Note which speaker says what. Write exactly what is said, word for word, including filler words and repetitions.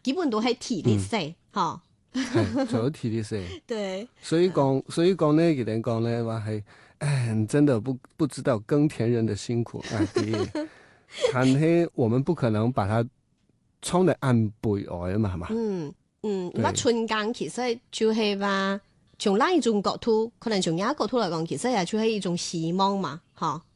Speaker 1: 基本都係體力死，嚇、
Speaker 2: 嗯，係做咗體力死。
Speaker 1: 對，
Speaker 2: 所以講，所以講呢，佢哋講咧話係，唉，真的不不知道耕田人的辛苦啊！啲，但係我們不可能把它衝得按背外啊嘛，係嘛？
Speaker 1: 嗯嗯，
Speaker 2: 對
Speaker 1: 乜春耕其實就係話從另一種角度，可能從另一個角度嚟講，其實也就係一種希望嘛，嚇。